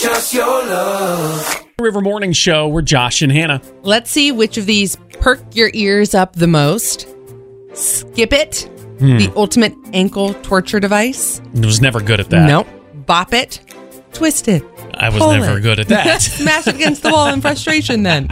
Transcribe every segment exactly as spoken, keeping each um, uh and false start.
Just your love. River Morning Show. We're Josh and Hannah. Let's see which of these perk your ears up the most. Skip it, Hmm. the ultimate ankle torture device. I was never good at that. Nope. Bop it, twist it. I was pull never it. good at that. Smash it against the wall in frustration then.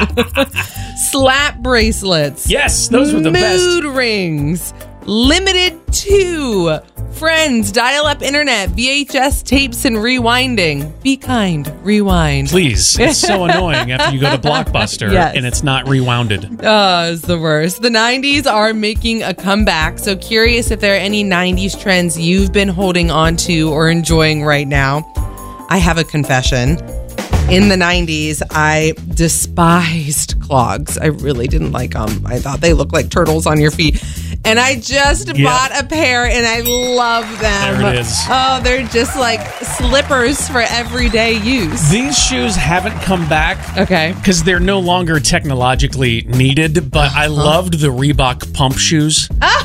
Slap bracelets. Yes, those were the best. Mood rings. Limited to friends, dial-up internet, V H S tapes, and rewinding. Be kind. Rewind. Please. It's so annoying after you go to Blockbuster Yes. and it's not rewounded. Oh, it's the worst. The nineties are making a comeback. So curious if there are any nineties trends you've been holding on to or enjoying right now. I have a confession. In the nineties, I despised clogs. I really didn't like them. I thought they looked like turtles on your feet. And I just Yep. bought a pair and I love them. There it is. Oh, they're just like slippers for everyday use. These shoes haven't come back Okay. because they're no longer technologically needed, but I loved the Reebok pump shoes.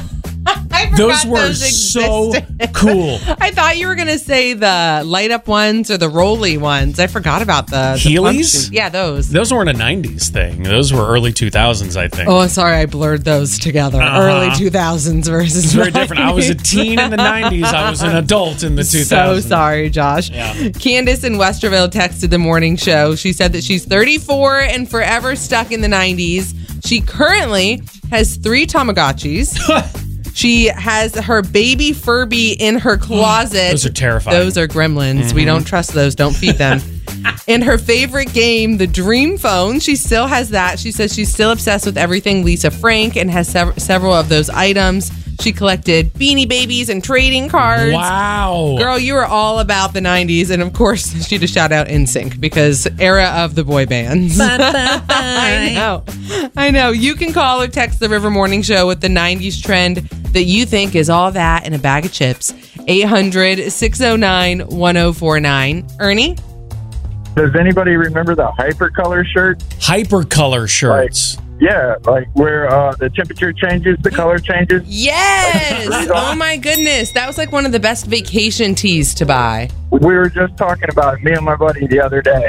I forgot Those were so existed. cool. I thought you were going to say the light up ones or the rolly ones. I forgot about the, the pump Heelys? shoes. Yeah, those. Those weren't a nineties thing. Those were early two thousands, I think. Oh, sorry, I blurred those together. Uh-huh. Early two thousands versus It's very different. I was a nineties. teen in the nineties. I was an adult in the two thousands. So sorry, Josh. Yeah. Candace in Westerville texted the morning show. She said that she's thirty-four and forever stuck in the nineties. She currently has three Tamagotchis. She has her baby Furby in her closet. Those are terrifying. Those are gremlins. Mm-hmm. We don't trust those. Don't feed them. In her favorite game, the Dream Phone, she still has that. She says she's still obsessed with everything Lisa Frank and has sev- several of those items. She collected Beanie Babies and trading cards. Wow. Girl, you were all about the nineties. And of course, she just shout out N Sync because era of the boy bands. I know. I know. You can call or text the River Morning Show with the nineties trend that you think is all that in a bag of chips. eight hundred, six oh nine, one oh four nine. Ernie? Does anybody remember the Hypercolor shirt? Hypercolor shirts. Yeah, like where uh, the temperature changes, the color changes. Yes. Like, Oh my goodness. That was like one of the best vacation tees to buy. We were just talking about it, me and my buddy the other day.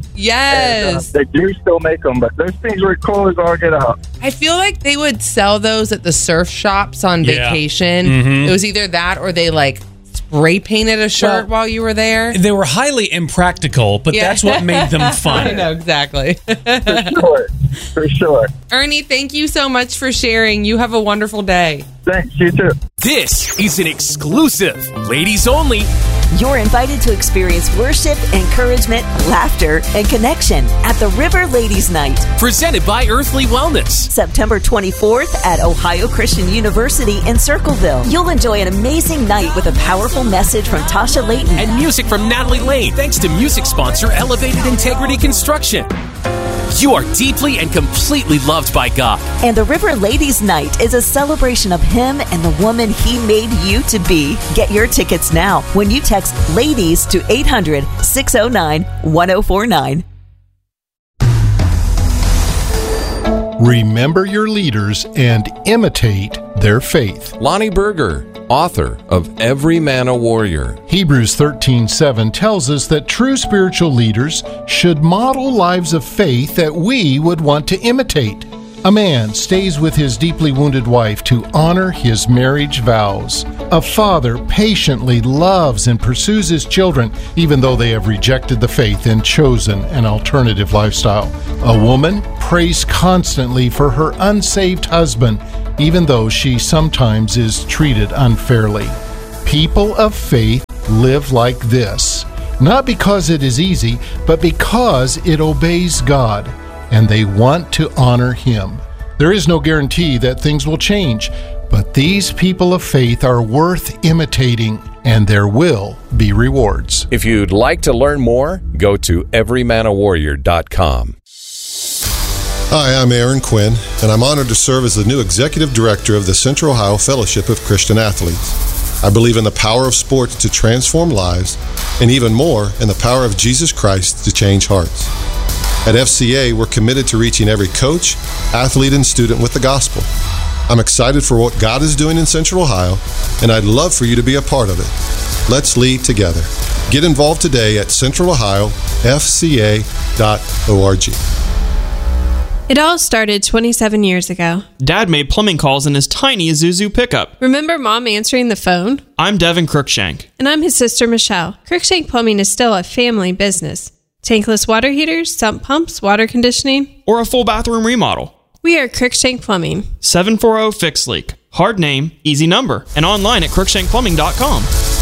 Yes. And, uh, they do still make them, but those things were cool as all get out. I feel like they would sell those at the surf shops on Yeah. vacation. Mhm. It was either that or they like spray painted a shirt Well, while you were there. They were highly impractical, but Yeah. that's what made them fun. I know, exactly. For sure. For sure. Ernie, thank you so much for sharing. You have a wonderful day. Thanks, you too. This is an exclusive, ladies only. You're invited to experience worship, encouragement, laughter, and connection at the River Ladies Night, Presented by Earthly Wellness. September twenty-fourth at Ohio Christian University in Circleville. You'll enjoy an amazing night with a powerful message from Tasha Layton. And music from Natalie Lane, thanks to music sponsor Elevated Integrity Construction. You are deeply and completely loved by God. And the River Ladies Night is a celebration of Him and the woman He made you to be. Get your tickets now when you text LADIES to eight hundred, six oh nine, one oh four nine. Remember your leaders and imitate their faith. Lonnie Berger, author of Every Man a Warrior. Hebrews thirteen seven tells us that true spiritual leaders should model lives of faith that we would want to imitate. A man stays with his deeply wounded wife to honor his marriage vows. A father patiently loves and pursues his children even though they have rejected the faith and chosen an alternative lifestyle. A woman prays constantly for her unsaved husband even though she sometimes is treated unfairly. People of faith live like this, not because it is easy, but because it obeys God, and they want to honor Him. There is no guarantee that things will change, but these people of faith are worth imitating, and there will be rewards. If you'd like to learn more, go to every man a warrior dot com. Hi, I'm Aaron Quinn, and I'm honored to serve as the new Executive Director of the Central Ohio Fellowship of Christian Athletes. I believe in the power of sports to transform lives, and even more, in the power of Jesus Christ to change hearts. At F C A, we're committed to reaching every coach, athlete, and student with the gospel. I'm excited for what God is doing in Central Ohio, and I'd love for you to be a part of it. Let's lead together. Get involved today at central ohio f c a dot org. It all started twenty-seven years ago. Dad made plumbing calls in his tiny Isuzu pickup. Remember Mom answering the phone? I'm Devin Cruikshank. And I'm his sister Michelle. Cruikshank Plumbing is still a family business. Tankless water heaters, sump pumps, water conditioning, or a full bathroom remodel. We are Cruikshank Plumbing. seven four zero Fix Leak. Hard name, easy number. And online at cruikshank plumbing dot com.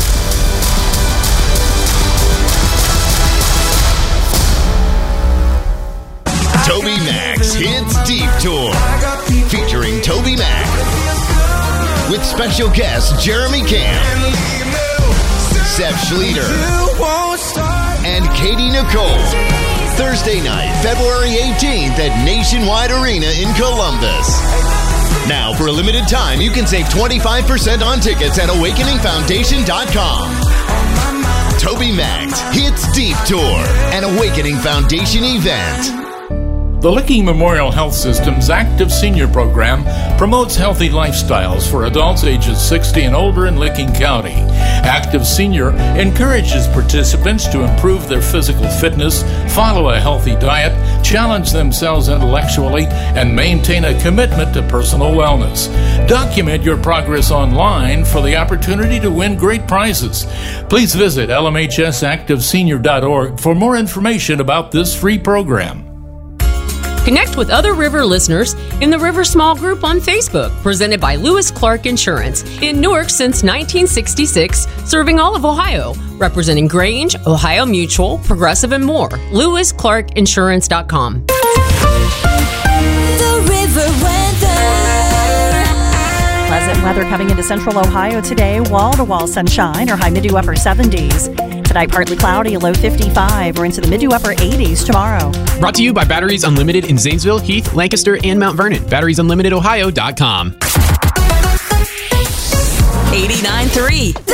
Toby Mac's Hits Deep Tour, featuring Toby Mac, with special guests Jeremy Camp, Seth Schleter, and Katie Nicole. Thursday night, February eighteenth at Nationwide Arena in Columbus. Now, for a limited time, you can save twenty-five percent on tickets at awakening foundation dot com. Toby Mac's Hits Deep Tour, an Awakening Foundation event. The Licking Memorial Health System's Active Senior Program promotes healthy lifestyles for adults ages sixty and older in Licking County. Active Senior encourages participants to improve their physical fitness, follow a healthy diet, challenge themselves intellectually, and maintain a commitment to personal wellness. Document your progress online for the opportunity to win great prizes. Please visit L M H S active senior dot org for more information about this free program. Connect with other River listeners in the River Small Group on Facebook, presented by Lewis Clark Insurance. In Newark since nineteen sixty-six, serving all of Ohio, representing Grange, Ohio Mutual, Progressive, and more. lewis clark insurance dot com. The River weather. Pleasant weather coming into central Ohio today. Wall-to-wall sunshine or high mid to upper seventies. Tonight, partly cloudy, a low fifty-five. We're into the mid to upper eighties tomorrow. Brought to you by Batteries Unlimited in Zanesville, Heath, Lancaster, and Mount Vernon. batteries unlimited ohio dot com. eighty-nine point three